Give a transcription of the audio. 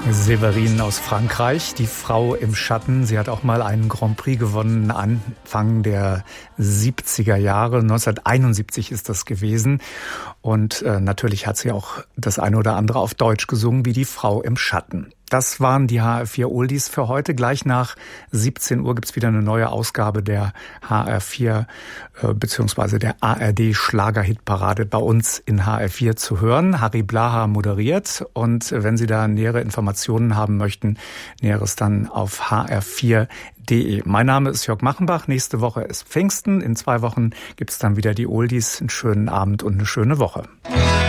Séverine aus Frankreich, die Frau im Schatten. Sie hat auch mal einen Grand Prix gewonnen, Anfang der 70er Jahre. 1971 ist das gewesen. Und natürlich hat sie auch das eine oder andere auf Deutsch gesungen, wie die Frau im Schatten. Das waren die HR4 Oldies für heute. Gleich nach 17 Uhr gibt's wieder eine neue Ausgabe der HR4 beziehungsweise der ARD Schlagerhitparade bei uns in HR4 zu hören. Harry Blaha moderiert. Und wenn Sie da nähere Informationen haben möchten, Näheres dann auf hr4.de. Mein Name ist Jörg Machenbach. Nächste Woche ist Pfingsten. In 2 Wochen gibt's dann wieder die Oldies. Einen schönen Abend und eine schöne Woche.